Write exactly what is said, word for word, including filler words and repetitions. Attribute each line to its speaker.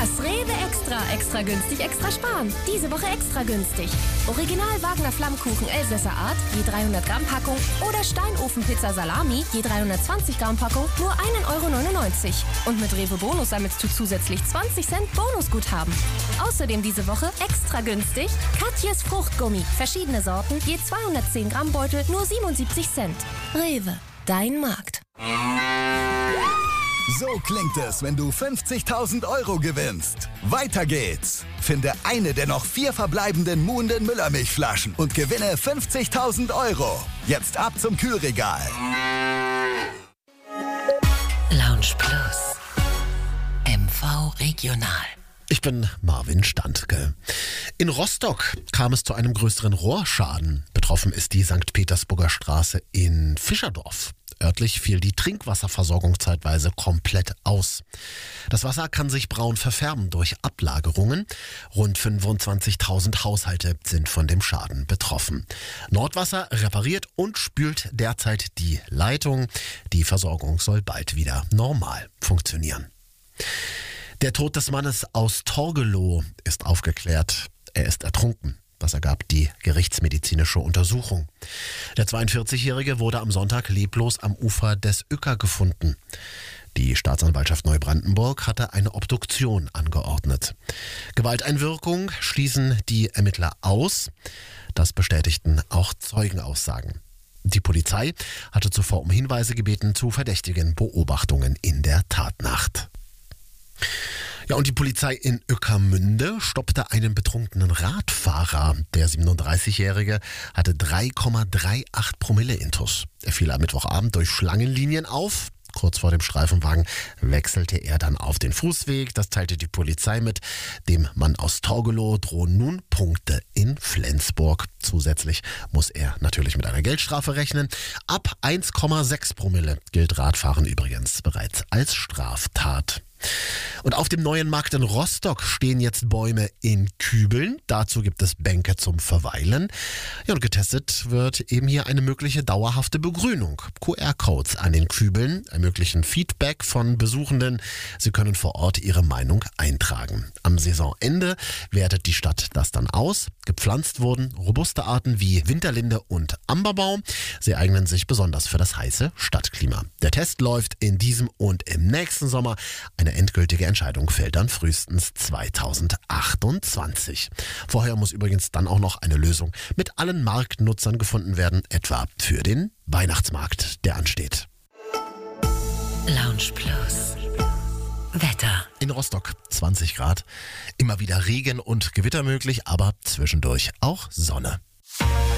Speaker 1: Das Rewe Extra. Extra günstig, extra sparen. Diese Woche extra günstig. Original Wagner Flammkuchen Elsässer Art, je dreihundert Gramm Packung oder Steinofenpizza Salami, je dreihundertzwanzig Gramm Packung, nur ein Euro neunundneunzig. Und mit Rewe Bonus sammelst du zusätzlich zwanzig Cent Bonusguthaben. Außerdem diese Woche extra günstig Katjes Fruchtgummi. Verschiedene Sorten, je zweihundertzehn Gramm Beutel, nur siebenundsiebzig Cent. Rewe, dein Markt.
Speaker 2: So klingt es, wenn du fünfzigtausend Euro gewinnst. Weiter geht's. Finde eine der noch vier verbleibenden Muhnden Müllermilchflaschen und gewinne fünfzigtausend Euro. Jetzt ab zum Kühlregal.
Speaker 3: Lounge Plus. M V Regional.
Speaker 4: Ich bin Marvin Standke. In Rostock kam es zu einem größeren Rohrschaden. Betroffen ist die Sankt Petersburger Straße in Fischerdorf. Örtlich fiel die Trinkwasserversorgung zeitweise komplett aus. Das Wasser kann sich braun verfärben durch Ablagerungen. Rund fünfundzwanzigtausend Haushalte sind von dem Schaden betroffen. Nordwasser repariert und spült derzeit die Leitung. Die Versorgung soll bald wieder normal funktionieren. Der Tod des Mannes aus Torgelow ist aufgeklärt. Er ist ertrunken. Das ergab die gerichtsmedizinische Untersuchung. Der zweiundvierzigjährige wurde am Sonntag leblos am Ufer des Uecker gefunden. Die Staatsanwaltschaft Neubrandenburg hatte eine Obduktion angeordnet. Gewalteinwirkung schließen die Ermittler aus. Das bestätigten auch Zeugenaussagen. Die Polizei hatte zuvor um Hinweise gebeten zu verdächtigen Beobachtungen in der Tatnacht. Ja, und die Polizei in Ueckermünde stoppte einen betrunkenen Radfahrer. Der siebenunddreißigjährige hatte drei Komma achtunddreißig Promille intus. Er fiel am Mittwochabend durch Schlangenlinien auf. Kurz vor dem Streifenwagen wechselte er dann auf den Fußweg. Das teilte die Polizei mit. Dem Mann aus Torgelow drohen nun Punkte in Flensburg. Zusätzlich muss er natürlich mit einer Geldstrafe rechnen. Ab eins Komma sechs Promille gilt Radfahren übrigens bereits als Straftat. Und auf dem neuen Markt in Rostock stehen jetzt Bäume in Kübeln. Dazu gibt es Bänke zum Verweilen. Ja, und getestet wird eben hier eine mögliche dauerhafte Begrünung. Q R-Codes an den Kübeln ermöglichen Feedback von Besuchenden. Sie können vor Ort ihre Meinung eintragen. Am Saisonende wertet die Stadt das dann aus. Gepflanzt wurden robuste Arten wie Winterlinde und Amberbaum. Sie eignen sich besonders für das heiße Stadtklima. Der Test läuft in diesem und im nächsten Sommer. Eine endgültige Entscheidung fällt dann frühestens zweitausendachtundzwanzig. Vorher muss übrigens dann auch noch eine Lösung mit allen Marktnutzern gefunden werden, etwa für den Weihnachtsmarkt, der ansteht.
Speaker 3: Lounge Plus. Wetter.
Speaker 4: In Rostock zwanzig Grad, immer wieder Regen und Gewitter möglich, aber zwischendurch auch Sonne.